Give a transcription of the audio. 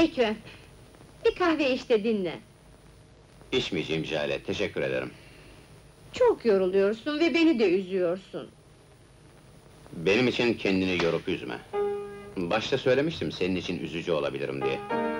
Ekrem, bir kahve iç de dinle. İçmeyeceğim Cale, teşekkür ederim. Çok yoruluyorsun ve beni de üzüyorsun. Benim için kendini yorup üzme. Başta söylemiştim senin için üzücü olabilirim diye.